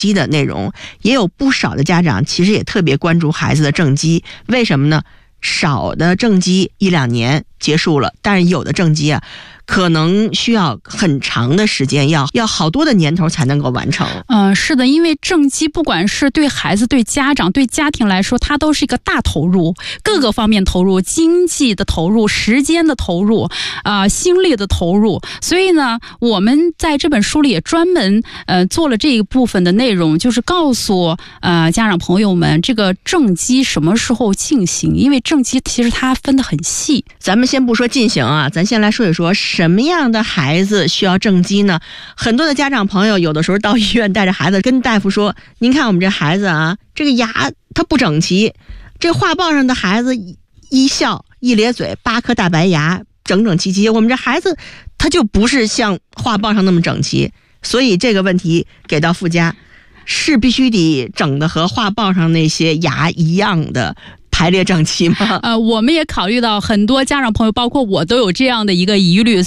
肌的内容，也有不少的家长其实也特别关注孩子的正畸。为什么呢？少的正畸1-2年结束了，但是有的正畸啊，可能需要很长的时间，要好多的年头才能够完成。 是的，因为正畸不管是对孩子、对家长、对家庭来说，它都是一个大投入，各个方面投入，经济的投入、时间的投入、心力的投入。所以呢，我们在这本书里也专门做了这一部分的内容，就是告诉家长朋友们，这个正畸什么时候进行，因为正畸其实它分得很细。 咱们先不说进行啊，咱先来说一说什么样的孩子需要正畸呢？很多的家长朋友有的时候到医院带着孩子跟大夫说，您看我们这孩子啊，这个牙它不整齐，这画报上的孩子一笑一咧嘴8颗大白牙整整齐齐，我们这孩子他就不是像画报上那么整齐。所以这个问题给到附加，是必须得整的和画报上那些牙一样的排列整齐吗？ 我们也考虑到很多家长朋友，包括我都有这样的一个疑虑，